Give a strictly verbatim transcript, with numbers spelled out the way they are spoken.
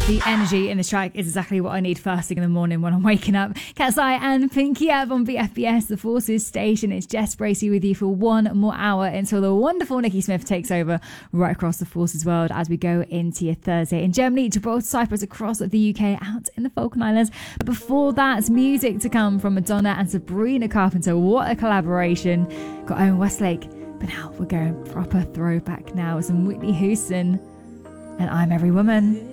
The energy in this track is exactly what I need first thing in the morning when I'm waking up. Cat's Eye and Pinky Up on B F B S, the Forces station. It's Jess Bracey with you for one more hour until the wonderful Nikki Smith takes over right across the Forces world as we go into your Thursday. In Germany, Gibraltar, Cyprus, across the U K, out in the Falkland Islands. But before that, music to come from Madonna and Sabrina Carpenter. What a collaboration. Got Owen Westlake. But now we're going proper throwback now with some Whitney Houston and I'm Every Woman.